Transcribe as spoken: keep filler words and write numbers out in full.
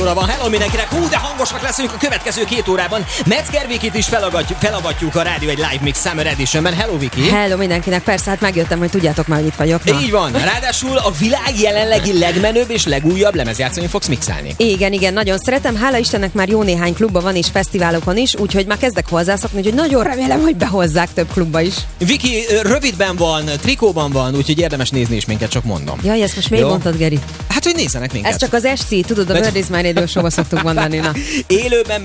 óra van. Hello mindenkinek. Hú, de hangosak leszünk a következő két órában. Metzger Vikit is felavatjuk, felavatjuk a Rádió egy Live Mix Summer Editionben. Hello Viki. Hello mindenkinek. Persze, hát megjöttem, hogy tudjátok már, hogy itt vagyok. Na. Így van. Ráadásul a világ jelenlegi legmenőbb és legújabb lemezjátszóin fogsz mixelni. Igen, igen, nagyon szeretem. Hála Istennek már jó néhány klubban van és fesztiválokon is, úgyhogy már kezdek hozzászokni, úgyhogy nagyon remélem, hogy behozzák több klubba is. Viki rövidben van, trikóban van, úgyhogy érdemes nézni is minket, csak mondom. Jaj, ezt most miért mondtad, Geri? Hát, hogy nézzenek minket. Ez csak az es cé, tudod, a Bird is My Radio show-ba szoktuk mondani. Na. Élőben